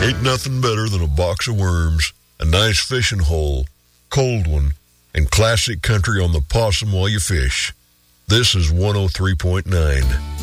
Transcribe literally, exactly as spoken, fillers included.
Ain't nothing better than a box of worms, a nice fishing hole, cold one, and classic country on the possum while you fish. This is one oh three point nine